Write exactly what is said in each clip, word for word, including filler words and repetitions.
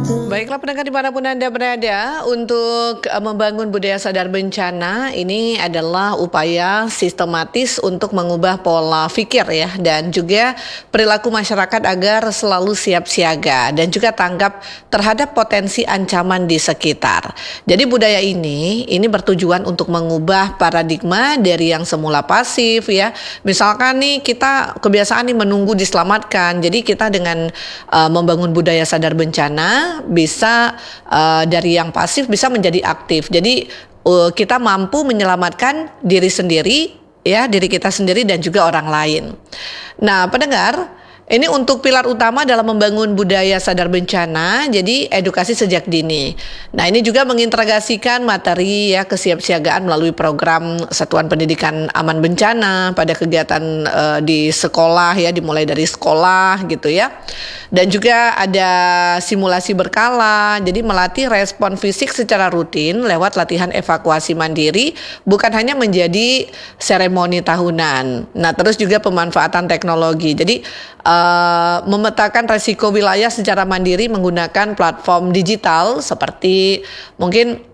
Baiklah pendengar dimanapun Anda berada, untuk uh, membangun budaya sadar bencana ini adalah upaya sistematis untuk mengubah pola pikir ya, dan juga perilaku masyarakat agar selalu siap siaga dan juga tanggap terhadap potensi ancaman di sekitar. Jadi budaya ini ini bertujuan untuk mengubah paradigma dari yang semula pasif ya. Misalkan nih kita kebiasaan nih menunggu diselamatkan. Jadi kita dengan uh, membangun budaya sadar bencana bisa uh, dari yang pasif bisa menjadi aktif. Jadi uh, kita mampu menyelamatkan diri sendiri ya, diri kita sendiri dan juga orang lain. Nah, pendengar, ini untuk pilar utama dalam membangun budaya sadar bencana, jadi edukasi sejak dini. Nah, ini juga mengintegrasikan materi ya kesiapsiagaan melalui program Satuan Pendidikan Aman Bencana pada kegiatan uh, di sekolah ya, dimulai dari sekolah gitu ya. Dan juga ada simulasi berkala, jadi melatih respon fisik secara rutin lewat latihan evakuasi mandiri, bukan hanya menjadi seremoni tahunan. Nah, terus juga pemanfaatan teknologi. Jadi uh, memetakan resiko wilayah secara mandiri menggunakan platform digital seperti mungkin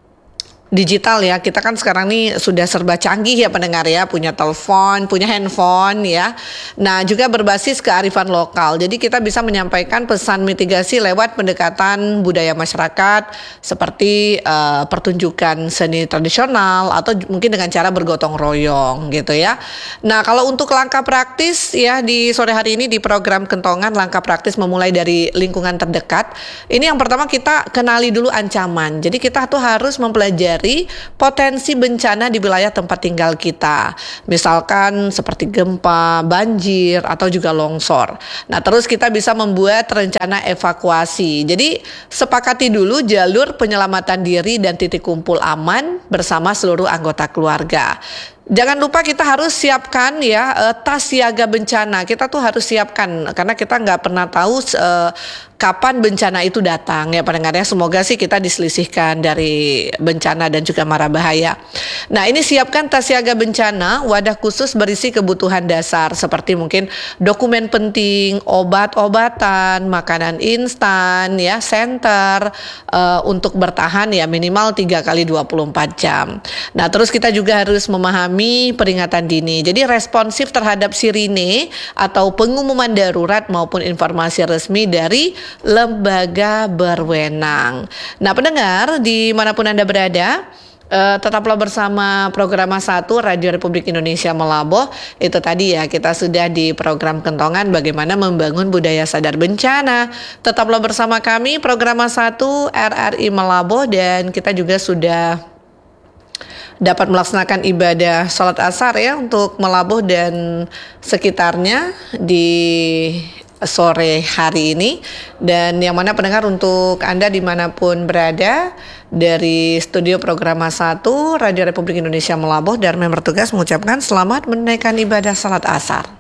digital ya, kita kan sekarang nih sudah serba canggih ya pendengar ya, punya telepon, punya handphone ya. Nah, juga berbasis kearifan lokal. Jadi kita bisa menyampaikan pesan mitigasi lewat pendekatan budaya masyarakat seperti uh, pertunjukan seni tradisional atau mungkin dengan cara bergotong royong gitu ya. Nah, kalau untuk langkah praktis ya di sore hari ini di program Kentongan, langkah praktis memulai dari lingkungan terdekat. Ini yang pertama, kita kenali dulu ancaman. Jadi kita tuh harus mempelajari potensi bencana di wilayah tempat tinggal kita. Misalkan seperti gempa, banjir, atau juga longsor. Nah, terus kita bisa membuat rencana evakuasi. Jadi, sepakati dulu jalur penyelamatan diri dan titik kumpul aman bersama seluruh anggota keluarga. Jangan lupa kita harus siapkan ya uh, tas siaga bencana. Kita tuh harus siapkan karena kita nggak pernah tahu uh, kapan bencana itu datang ya pendengar ya. Semoga sih kita diselisihkan dari bencana dan juga mara bahaya. Nah, ini siapkan tas siaga bencana, wadah khusus berisi kebutuhan dasar seperti mungkin dokumen penting, obat-obatan, makanan instan ya, senter uh, untuk bertahan ya minimal tiga kali dua puluh empat jam. Nah, terus kita juga harus memahami peringatan dini. Jadi responsif terhadap sirine atau pengumuman darurat maupun informasi resmi dari lembaga berwenang. Nah, pendengar dimanapun Anda berada, Uh, tetaplah bersama program satu Radio Republik Indonesia Melaboh. Itu tadi ya, kita sudah di program Kentongan bagaimana membangun budaya sadar bencana. Tetaplah bersama kami program satu R R I Melaboh, dan kita juga sudah dapat melaksanakan ibadah sholat asar ya untuk Melaboh dan sekitarnya di sore hari ini. Dan yang mana pendengar, untuk Anda dimanapun berada, dari studio program satu Radio Republik Indonesia Melaboh dan member tugas mengucapkan selamat menunaikan ibadah salat asar.